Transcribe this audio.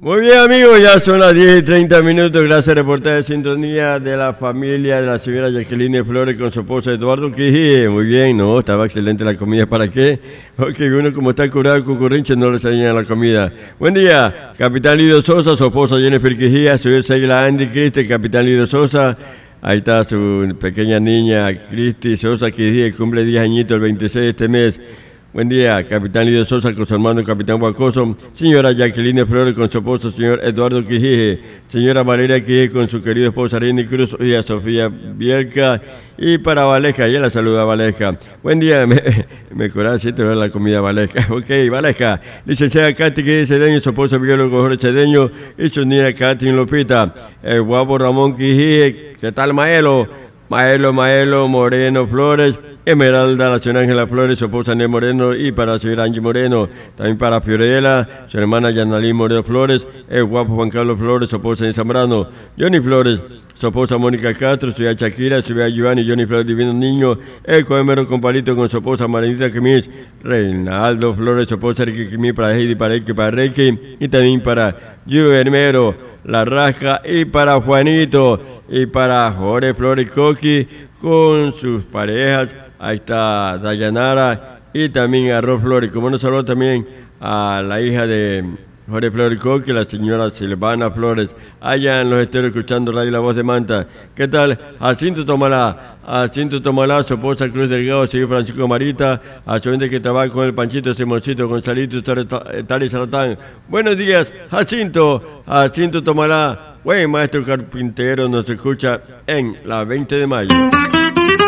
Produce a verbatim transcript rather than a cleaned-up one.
Muy bien, amigos, ya son las diez y treinta minutos. Gracias, reportaje de sintonía de la familia de la señora Jacqueline Flores con su esposo Eduardo Quijí. Muy bien, ¿no? Estaba excelente la comida. ¿Para qué? Porque uno, como está curado con currinche, no le salía la comida. Buen día, Capitán Lidio Sosa, su esposa Jennifer Quijía, su hija Seila Andy Cristi, Capitán Lidio Sosa. Ahí está su pequeña niña Cristi Sosa Quijía, que cumple diez añitos el veintiséis de este mes. Buen día, Capitán Lidio Sosa con su hermano Capitán Guacoso, señora Jacqueline Flores con su esposo, señor Eduardo Quijije, señora Valeria Quijije con su querida esposa Rini Cruz y a Sofía Bielka, y para Valesca, ya la saluda Valesca. Buen día, me, me curaba si te veo la comida Valesca. Ok, Valesca, licenciada Katy Quijije Cedeño, su esposo biólogo Jorge Cedeño y su niña Katy Lupita, el guapo Ramón Quijije, ¿qué tal Maelo? Maelo, Maelo Moreno Flores, Esmeralda, la señora Ángela Flores, su esposa Nel Moreno, y para la señora Angie Moreno, también para Fiorella, su hermana Yanalín Moreno Flores, el guapo Juan Carlos Flores, su esposa en Zambrano, Johnny Flores, su esposa Mónica Castro, su hija Shakira, su hija Giovanni, Johnny Flores, divino niño, el coemero con palito con su esposa Marinita Quimis, Reinaldo Flores, su esposa Ricky Quimis, para Heidi, para Ricky, para Ricky, y también para Hermero, La Rasca, y para Juanito, y para Jorge Flores Coqui, con sus parejas. Ahí está Dayanara y también a Ros Flores. Como nos saludó también a la hija de Jorge Flores Coqui, la señora Silvana Flores, allá en los esteros escuchando Radio La Voz de Manta. ¿Qué tal? Jacinto Tomalá, Jacinto Tomalá, su esposa Cruz Delgado, señor Francisco Marita, a su gente que trabaja con el Panchito, Simoncito, Gonzalito, Tari Saratán. Buenos días, Jacinto, Jacinto Tomalá, buen maestro carpintero, nos escucha en la veinte de mayo.